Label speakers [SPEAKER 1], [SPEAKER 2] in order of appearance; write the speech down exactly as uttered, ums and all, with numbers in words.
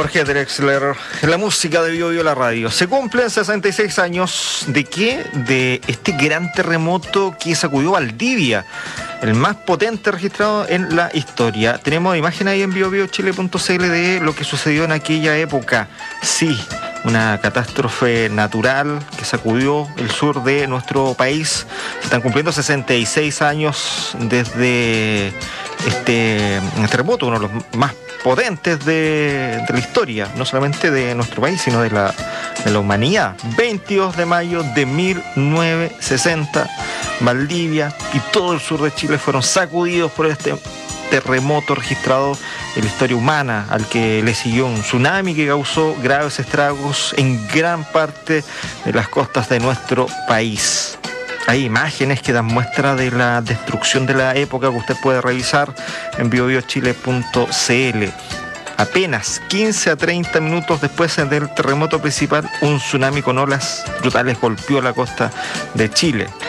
[SPEAKER 1] Jorge Drexler, en la música de Bio Bio la radio. Se cumplen sesenta y seis años de qué? De este gran terremoto que sacudió Valdivia, el más potente registrado en la historia. Tenemos imagen ahí en bio bio chile punto c l de lo que sucedió en aquella época. Sí, una catástrofe natural que sacudió el sur de nuestro país. Se están cumpliendo sesenta y seis años desde este terremoto, uno de los más potentes de, de la historia, no solamente de nuestro país, sino de la, de la humanidad. veintidós de mayo de mil novecientos sesenta, Valdivia y todo el sur de Chile fueron sacudidos por este terremoto registrado en la historia humana, al que le siguió un tsunami que causó graves estragos en gran parte de las costas de nuestro país. Hay imágenes que dan muestra de la destrucción de la época que usted puede revisar en bio bio chile punto c l. Apenas quince a treinta minutos después del terremoto principal, un tsunami con olas brutales golpeó la costa de Chile.